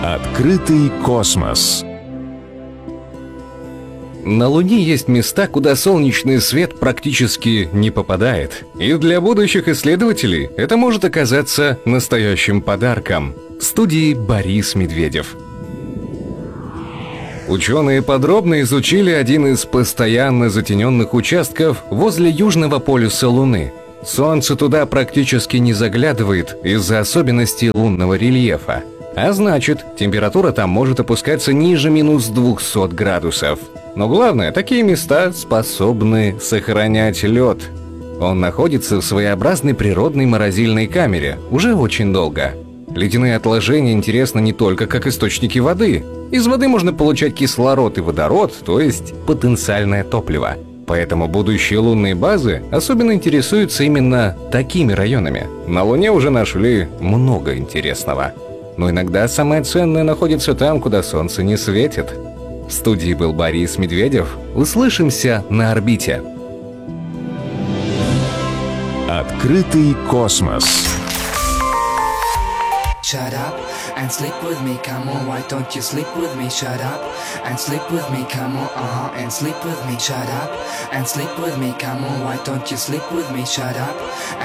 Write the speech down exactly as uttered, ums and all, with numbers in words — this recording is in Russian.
Открытый космос. На Луне есть места, куда солнечный свет практически не попадает. И для будущих исследователей это может оказаться настоящим подарком. В студии Борис Медведев. Ученые подробно изучили один из постоянно затененных участков возле южного полюса Луны. Солнце туда практически не заглядывает из-за особенностей лунного рельефа. А значит, температура там может опускаться ниже минус двухсот градусов. Но главное, такие места способны сохранять лед. Он находится в своеобразной природной морозильной камере уже очень долго. Ледяные отложения интересны не только как источники воды. Из воды можно получать кислород и водород, то есть потенциальное топливо. Поэтому будущие лунные базы особенно интересуются именно такими районами. На Луне уже нашли много интересного. Но иногда самое ценное находится там, куда солнце не светит. В студии был Борис Медведев. Услышимся на орбите. Открытый космос. Shut up and sleep with me, come on, why don't you sleep with me? Shut up and sleep with me, come on, uh-huh, and sleep with me. Shut up and sleep with me, come on, why don't you sleep with me? Shut up